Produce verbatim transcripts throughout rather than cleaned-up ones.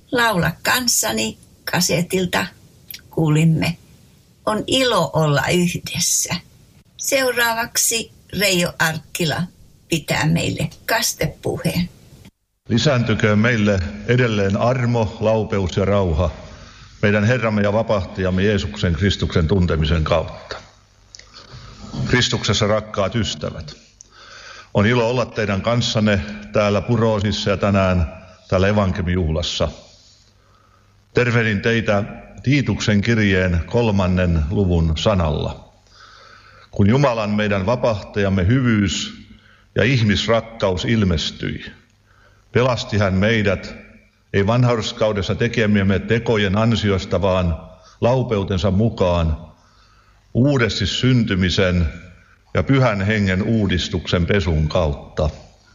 Laula kanssani kasetilta kuulimme. On ilo olla yhdessä. Seuraavaksi Reijo Arkkila pitää meille kastepuheen. Lisääntyköön meille edelleen armo, laupeus ja rauha meidän Herramme ja vapahtajamme Jeesuksen Kristuksen tuntemisen kautta. Kristuksessa rakkaat ystävät, on ilo olla teidän kanssanne täällä Puroosissa ja tänään täällä evankeliujuhlassa. Tervehdin teitä Tiituksen kirjeen kolmannen luvun sanalla. Kun Jumalan meidän vapahtajamme hyvyys ja ihmisrakkaus ilmestyi, pelasti hän meidät, ei vanhurskaudessa tekemiemme tekojen ansiosta, vaan laupeutensa mukaan, uudesti syntymisen ja pyhän hengen uudistuksen pesun kautta.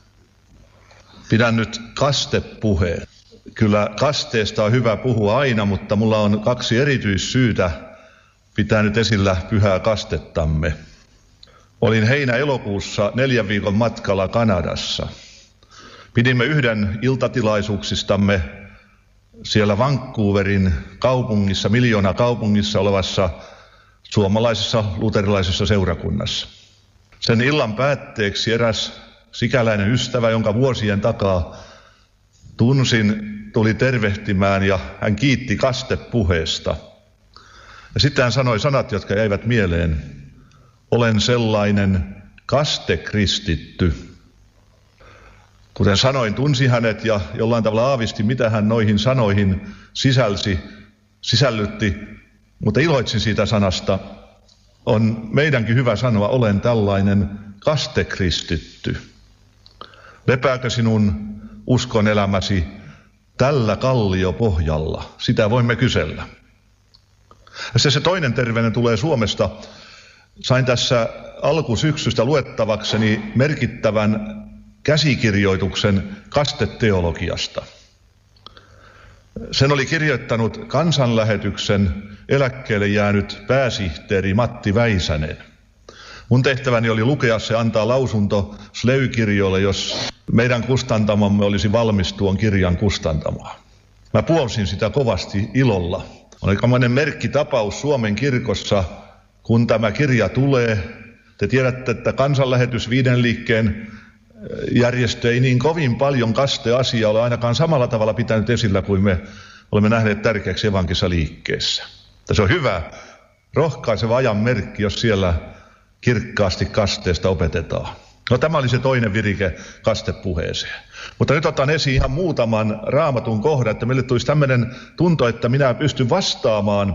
Pidän nyt kastepuheen. Kyllä kasteesta on hyvä puhua aina, mutta mulla on kaksi erityissyytä pitää nyt esillä pyhää kastettamme. Olin heinä-elokuussa neljän viikon matkalla Kanadassa. Pidimme yhden iltatilaisuuksistamme siellä Vancouverin kaupungissa, miljoona kaupungissa olevassa suomalaisessa luterilaisessa seurakunnassa. Sen illan päätteeksi eräs sikäläinen ystävä, jonka vuosien takaa tunsin, tuli tervehtimään ja hän kiitti kastepuheesta. Ja sitten hän sanoi sanat, jotka jäivät mieleen. Olen sellainen kastekristitty. Kuten sanoin, tunsin hänet ja jollain tavalla aavisti, mitä hän noihin sanoihin sisälsi, sisällytti, mutta iloitsin siitä sanasta. On meidänkin hyvä sanoa, olen tällainen kastekristitty. Lepääkö sinun uskon elämäsi tällä kalliopohjalla? Sitä voimme kysellä. Ja se, se toinen terveinen tulee Suomesta. Sain tässä alkusyksystä luettavakseni merkittävän käsikirjoituksen kasteteologiasta. Sen oli kirjoittanut Kansanlähetyksen eläkkeelle jäänyt pääsihteeri Matti Väisänen. Mun tehtäväni oli lukea se, antaa lausunto Slöy-kirjoille, jos meidän kustantamomme olisi valmis tuon kirjan kustantamaan. Mä puolsin sitä kovasti ilolla. On aikamoinen merkkitapaus Suomen kirkossa, kun tämä kirja tulee. Te tiedätte, että Kansanlähetys Viiden liikkeen järjestö ei niin kovin paljon kasteasiaa ole ainakaan samalla tavalla pitänyt esillä kuin me olemme nähneet tärkeäksi evankisessa liikkeessä. Se on hyvä, rohkaiseva ajan merkki, jos siellä kirkkaasti kasteesta opetetaan. No tämä oli se toinen virike kastepuheeseen. Mutta nyt otan esiin ihan muutaman raamatun kohdan, että meille tulisi tämmöinen tunto, että minä pystyn vastaamaan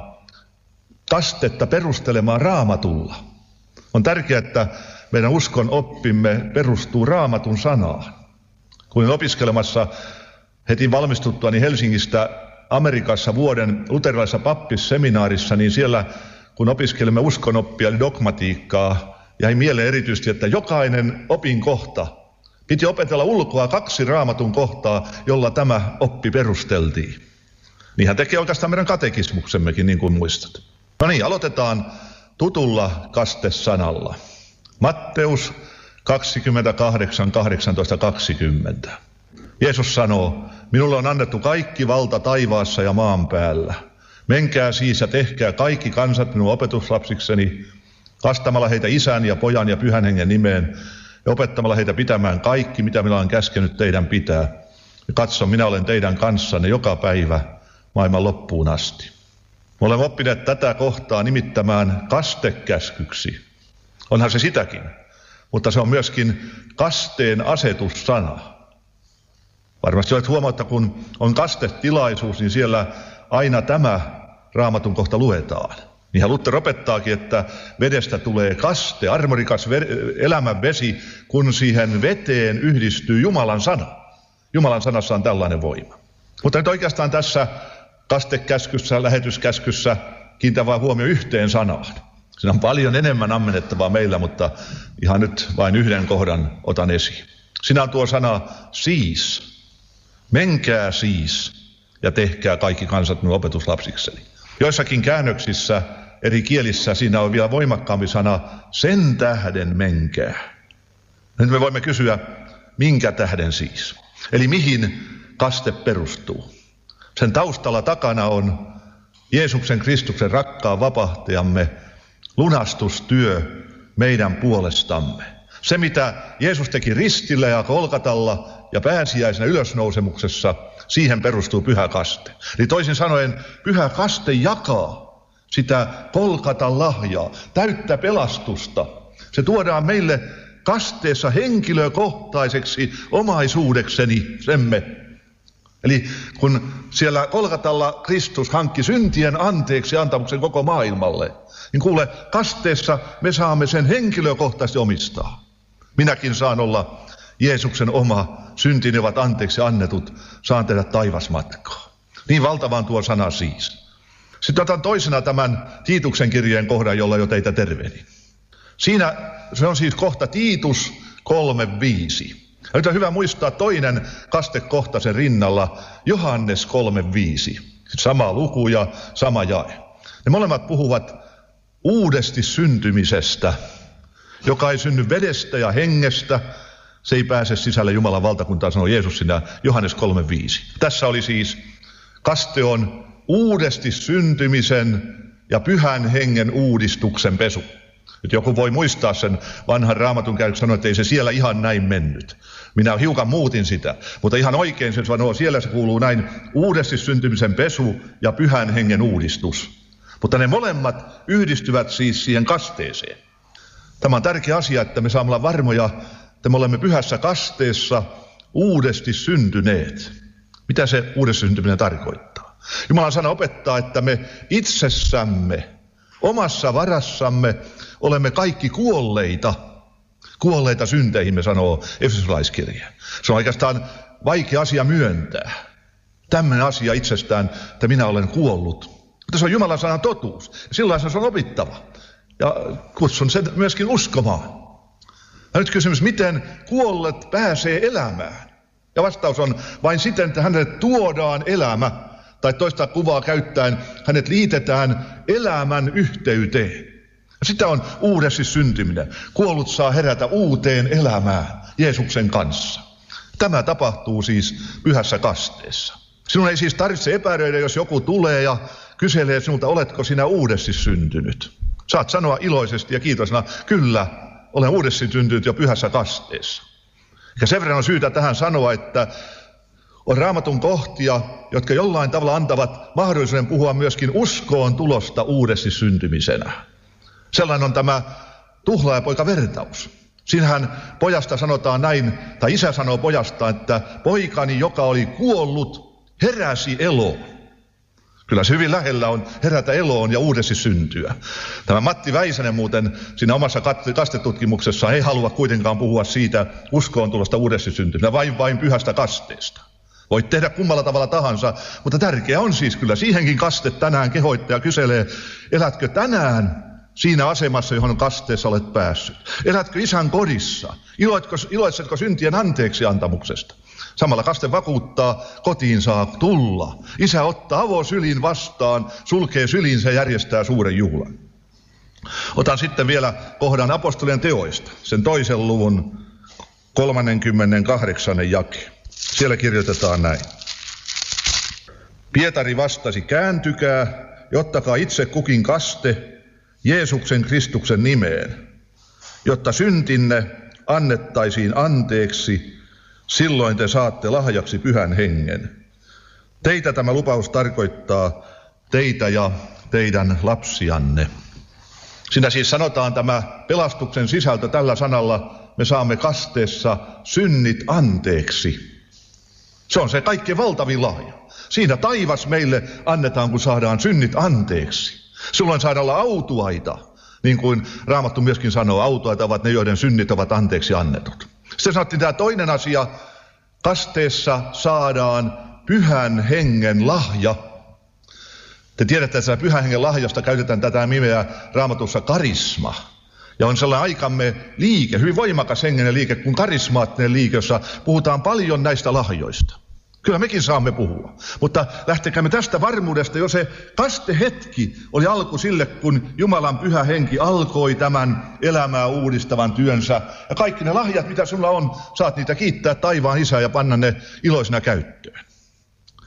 kastetta perustelemaan raamatulla. On tärkeää, että meidän uskon oppimme perustuu raamatun sanaan. Kun opiskelemassa heti valmistuttuani Helsingistä Amerikassa vuoden luterilaisessa pappisseminaarissa, niin siellä kun opiskelemme uskonoppia eli dogmatiikkaa, jäi mieleen erityisesti, että jokainen opinkohta piti opetella ulkoa kaksi raamatun kohtaa, jolla tämä oppi perusteltiin. Niinhän tekee oikeastaan meidän katekismuksemmekin, niin kuin muistat. No niin, aloitetaan tutulla kastesanalla. Matteus kaksikymmentäkahdeksan, kahdeksantoista kaksikymmentä. Jeesus sanoo, minulle on annettu kaikki valta taivaassa ja maan päällä. Menkää siis ja tehkää kaikki kansat minun opetuslapsikseni, kastamalla heitä isän ja pojan ja pyhän hengen nimeen, ja opettamalla heitä pitämään kaikki, mitä minä olen käskenyt teidän pitää. Ja katso, minä olen teidän kanssanne joka päivä maailman loppuun asti. Me olemme oppineet tätä kohtaa nimittämään kastekäskyksi. Onhan se sitäkin, mutta se on myöskin kasteen asetussana. Varmasti olet huomannut, että kun on kastetilaisuus, niin siellä aina tämä raamatun kohta luetaan. Niinhän Luther opettaakin, että vedestä tulee kaste, armorikas elämän vesi, kun siihen veteen yhdistyy Jumalan sana. Jumalan sanassa on tällainen voima. Mutta nyt oikeastaan tässä kastekäskyssä, lähetyskäskyssä kiinnitän vain huomio yhteen sanaan. Siinä on paljon enemmän ammennettavaa meillä, mutta ihan nyt vain yhden kohdan otan esiin. Siinä on tuo sana siis. Menkää siis ja tehkää kaikki kansat minun opetuslapsikseni. Joissakin käännöksissä eri kielissä siinä on vielä voimakkaampi sana sen tähden menkää. Nyt me voimme kysyä, minkä tähden siis? Eli mihin kaste perustuu? Sen taustalla takana on Jeesuksen Kristuksen rakkaan vapahtajamme lunastustyö meidän puolestamme. Se, mitä Jeesus teki ristillä ja Golgatalla ja pääsiäisenä ylösnousemuksessa, siihen perustuu pyhä kaste. Eli toisin sanoen pyhä kaste jakaa sitä Golgatan lahjaa, täyttä pelastusta. Se tuodaan meille kasteessa henkilökohtaiseksi omaisuudekseni semme. Eli kun siellä Golgatalla Kristus hankki syntien anteeksi antamuksen koko maailmalle, niin kuule, kasteessa me saamme sen henkilökohtaisesti omistaa. Minäkin saan olla Jeesuksen oma, syntini ovat anteeksi annetut, saan tehdä taivasmatkaa. Niin valtavan tuo sana siis. Sitten otan toisena tämän Tiituksen kirjeen kohdan, jolla jo teitä tervehdin. Siinä se on siis kohta Tiitus kolme viisi. Ja nyt on hyvä muistaa toinen kastekohta sen rinnalla, Johannes kolme viisi. Sama luku ja sama jae. Ne molemmat puhuvat uudesti syntymisestä, joka ei synny vedestä ja hengestä. Se ei pääse sisälle Jumalan valtakuntaan, sanoo Jeesus siinä Johannes kolme viisi. Tässä oli siis, kaste on uudesti syntymisen ja pyhän hengen uudistuksen pesu. Nyt joku voi muistaa sen vanhan Raamatun käydyksen, sanoa, että ei se siellä ihan näin mennyt. Minä hiukan muutin sitä, mutta ihan oikein se sanoo, siellä se kuuluu näin, uudesti syntymisen pesu ja pyhän hengen uudistus. Mutta ne molemmat yhdistyvät siis siihen kasteeseen. Tämä on tärkeä asia, että me saamme olla varmoja, että me olemme pyhässä kasteessa uudesti syntyneet. Mitä se uudesti syntyminen tarkoittaa? Jumalan sana opettaa, että me itsessämme, omassa varassamme olemme kaikki kuolleita. Kuolleita synteihimme, sanoo Efesolaiskirje. Se on oikeastaan vaikea asia myöntää. Tämmöinen asia itsestään, että minä olen kuollut. Mutta se on Jumalan sanan totuus. Silloin se on opittava. Ja kutsun sen myöskin uskomaan. Ja nyt kysymys, miten kuolleet pääsee elämään? Ja vastaus on vain siten, että hänelle tuodaan elämä. Tai toista kuvaa käyttäen, hänet liitetään elämän yhteyteen. Sitä on uudesti syntyminen. Kuollut saa herätä uuteen elämään Jeesuksen kanssa. Tämä tapahtuu siis pyhässä kasteessa. Sinun ei siis tarvitse epäröidä, jos joku tulee ja kyselee sinulta, oletko sinä uudesti syntynyt. Saat sanoa iloisesti ja kiitosena, kyllä, olen uudesti syntynyt jo pyhässä kasteessa. Ja sen verran on syytä tähän sanoa, että on Raamatun kohtia, jotka jollain tavalla antavat mahdollisuuden puhua myöskin uskoon tulosta uudesti syntymisenä. Sellainen on tämä tuhlaajapoika-vertaus. Siinähän pojasta sanotaan näin, tai isä sanoo pojasta, että poikani, joka oli kuollut, heräsi eloon. Kyllä se hyvin lähellä on herätä eloon ja uudesti syntyä. Tämä Matti Väisänen muuten siinä omassa kastetutkimuksessa ei halua kuitenkaan puhua siitä uskoon tulosta uudesti syntymistä, vain vain pyhästä kasteesta. Voit tehdä kummalla tavalla tahansa, mutta tärkeää on siis kyllä siihenkin kaste tänään kehoittaja kyselee, elätkö tänään siinä asemassa, johon kasteessa olet päässyt? Elätkö isän kodissa? Iloitko, iloitsetko syntien anteeksi antamuksesta? Samalla kaste vakuuttaa, kotiin saa tulla. Isä ottaa avosylin vastaan, sulkee sylinsä ja järjestää suuren juhlan. Otan sitten vielä kohdan apostolien teoista, sen toisen luvun kolmaskymmeneskahdeksas jake. Siellä kirjoitetaan näin. Pietari vastasi, kääntykää, jottakaa itse kukin kaste Jeesuksen Kristuksen nimeen, jotta syntinne annettaisiin anteeksi, silloin te saatte lahjaksi pyhän hengen. Teitä tämä lupaus tarkoittaa, teitä ja teidän lapsianne. Siinä siis sanotaan tämä pelastuksen sisältö tällä sanalla, me saamme kasteessa synnit anteeksi. Se on se kaikkein valtavin lahja. Siinä taivas meille annetaan, kun saadaan synnit anteeksi. Silloin saadaan olla autuaita, niin kuin Raamattu myöskin sanoo, autuaita ovat ne, joiden synnit ovat anteeksi annetut. Sitten sanottiin tämä toinen asia, kasteessa saadaan pyhän hengen lahja. Te tiedätte, että pyhän hengen lahjasta käytetään tätä nimeä Raamatussa karisma. Ja on sellainen aikamme liike, hyvin voimakas hengenen liike, kun karismaattinen liike, jossa puhutaan paljon näistä lahjoista. Kyllä mekin saamme puhua, mutta lähtekäämme tästä varmuudesta, jo se kastehetki oli alku sille, kun Jumalan pyhä henki alkoi tämän elämää uudistavan työnsä. Ja kaikki ne lahjat, mitä sulla on, saat niitä kiittää taivaan Isää ja panna ne iloisena käyttöön.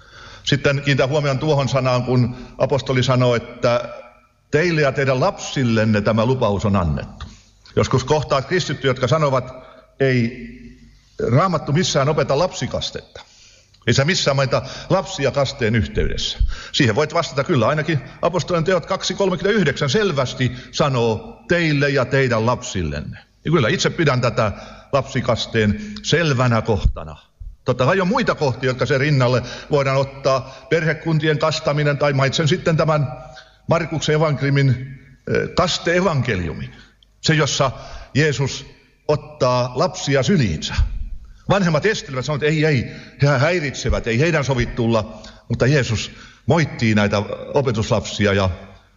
Sitten kiinnitän huomioon tuohon sanaan, kun apostoli sanoo, että teille ja teidän lapsillenne tämä lupaus on annettu. Joskus kohtaat kristittyjä, jotka sanovat, ei Raamattu missään opeta lapsikastetta. Ei sä missään mainita lapsia kasteen yhteydessä. Siihen voit vastata kyllä, ainakin apostolien teot kaksi kolmekymmentäyhdeksän selvästi sanoo teille ja teidän lapsillenne. Ja kyllä itse pidän tätä lapsikasteen selvänä kohtana. Totta kai on muita kohtia, jotka sen rinnalle voidaan ottaa. Perhekuntien kastaminen tai mainitsen sitten tämän Markuksen evankeliumin kaste-evankeliumin. Se, jossa Jeesus ottaa lapsia syliinsä. Vanhemmat estelevät, sanovat, että ei, ei, he häiritsevät, ei heidän sovi tulla. Mutta Jeesus moittii näitä opetuslapsia ja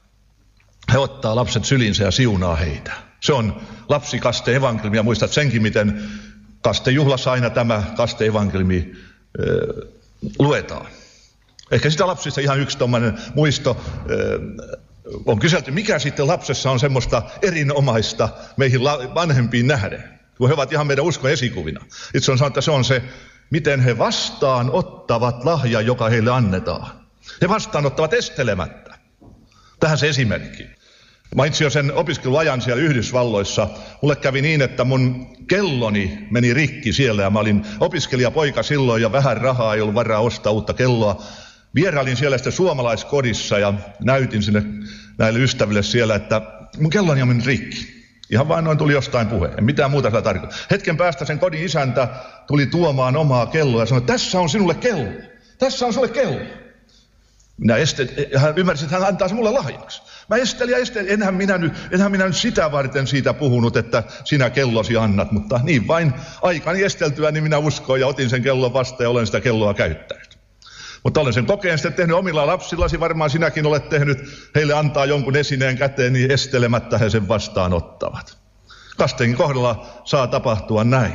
he ottaa lapset syliinsä ja siunaa heitä. Se on lapsikaste-evankeliumi ja muistat senkin, miten kastejuhlassa aina tämä kaste-evankeliumi äh, luetaan. Ehkä sitä lapsista ihan yksi tommoinen muisto. Äh, on kyselty, mikä sitten lapsessa on semmoista erinomaista meihin la- vanhempiin nähden, kun he ovat ihan meidän uskon esikuvina. Itse on sanonut, että se on se, miten he vastaanottavat lahja, joka heille annetaan. He vastaanottavat estelemättä. Tähän se esimerkki. Mainitsin jo sen opiskeluajan siellä Yhdysvalloissa. Mulle kävi niin, että mun kelloni meni rikki siellä ja mä olin opiskelijapoika silloin ja vähän rahaa, ei ollut varaa ostaa uutta kelloa. Vierailin siellä sitten suomalaiskodissa ja näytin sinne näille ystäville siellä, että mun kelloni on mennyt rikki. Ihan vain noin tuli jostain puhe, en mitään muuta sillä tarkoita. Hetken päästä sen kodin isäntä tuli tuomaan omaa kelloa ja sanoi, että tässä on sinulle kello, tässä on sulle kello. Minä estelin, hän ymmärsi, että hän antaa se mulle lahjaksi. Mä estelin ja estelin, enhän minä, nyt, enhän minä nyt sitä varten siitä puhunut, että sinä kellosi annat, mutta niin vain aikani esteltyä, niin minä uskoin ja otin sen kellon vastaan ja olen sitä kelloa käyttänyt. Mutta olen sen kokeen sitten tehnyt omilla lapsillasi, varmaan sinäkin olet tehnyt, heille antaa jonkun esineen käteen, niin estelemättä he sen vastaanottavat. Kasteenkin kohdalla saa tapahtua näin.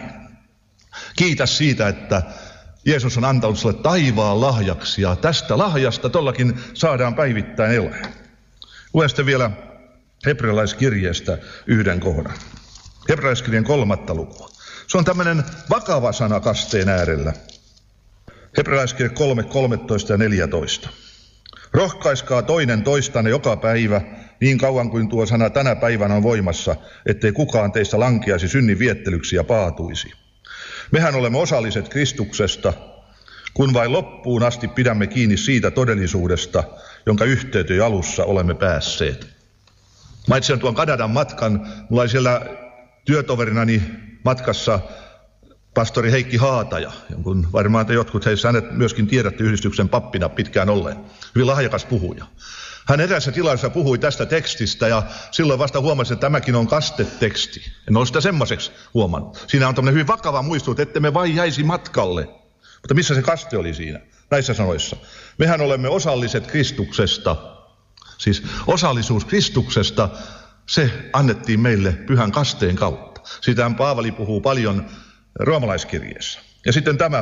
Kiitä siitä, että Jeesus on antanut sulle taivaan lahjaksi ja tästä lahjasta tollakin saadaan päivittäin elää. Luen sitten vielä hebrealaiskirjeestä yhden kohdan. Hebrealaiskirjeen kolmatta lukua. Se on tämmöinen vakava sana kasteen äärellä. Hebrealaiskirje kolme, kolmetoista ja neljätoista. Rohkaiskaa toinen toistanne joka päivä niin kauan kuin tuo sana tänä päivänä on voimassa, ettei kukaan teistä lankeaisi synnin viettelyksi ja paatuisi. Mehän olemme osalliset Kristuksesta, kun vain loppuun asti pidämme kiinni siitä todellisuudesta, jonka yhteyteen alussa olemme päässeet. Mainitsin tuon Kanadan matkan. Mulla oli siellä työtoverinani matkassa pastori Heikki Haataja, kun varmaan te jotkut heistä hänet myöskin tiedätte yhdistyksen pappina pitkään olleen. Hyvin lahjakas puhuja. Hän erässä tilaisuudessa puhui tästä tekstistä ja silloin vasta huomasi, että tämäkin on kasteteksti. En ole sitä semmoiseksi huomannut. Siinä on tämmöinen hyvin vakava muistutus, että me vain jäisi matkalle. Mutta missä se kaste oli siinä? Näissä sanoissa. Mehän olemme osalliset Kristuksesta. Siis osallisuus Kristuksesta, se annettiin meille pyhän kasteen kautta. Siitähän Paavali puhuu paljon roomalaiskirjeessä. Ja sitten tämä,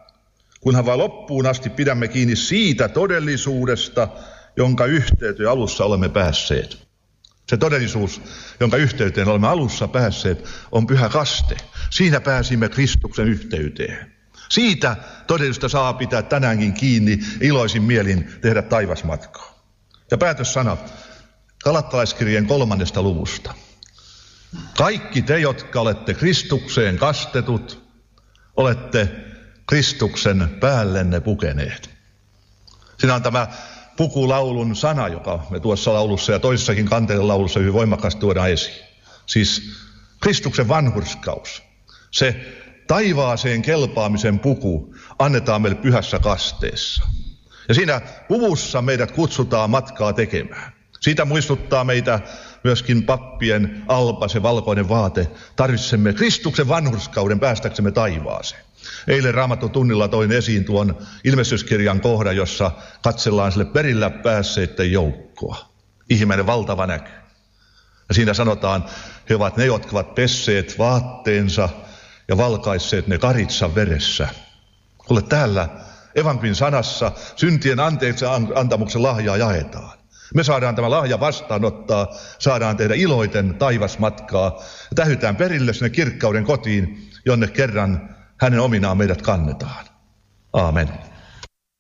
kunhan vain loppuun asti pidämme kiinni siitä todellisuudesta, jonka yhteyteen alussa olemme päässeet. Se todellisuus, jonka yhteyteen olemme alussa päässeet, on pyhä kaste. Siinä pääsimme Kristuksen yhteyteen. Siitä todellisuudesta saa pitää tänäänkin kiinni, iloisin mielin tehdä taivasmatkaa. Ja päätössana Galattalaiskirjeen kolmannesta luvusta. Kaikki te, jotka olette Kristukseen kastetut, olette Kristuksen päällenne pukeneet. Siinä on tämä pukulaulun sana, joka me tuossa laulussa ja toisessakin kanteiden laulussa hyvin voimakkaasti tuodaan esiin. Siis Kristuksen vanhurskaus. Se taivaaseen kelpaamisen puku annetaan meille pyhässä kasteessa. Ja siinä puvussa meidät kutsutaan matkaa tekemään. Siitä muistuttaa meitä myöskin pappien alpa, se valkoinen vaate. Tarvitsemme Kristuksen vanhurskauden päästäksemme taivaaseen. Eilen Raamatun tunnilla toin esiin tuon ilmestyskirjan kohdan, jossa katsellaan sille perillä päässeiden joukkoa. Ihmeinen valtava näky. Ja siinä sanotaan, he ovat ne, jotka ovat pesseet vaatteensa ja valkaisseet ne karitsan veressä. Kuule, täällä evankeliumin sanassa syntien anteeksi antamuksen lahjaa jaetaan. Me saadaan tämä lahja vastaanottaa, saadaan tehdä iloiten taivasmatkaa ja tähytään perille sinne kirkkauden kotiin, jonne kerran hänen ominaan meidät kannetaan. Aamen.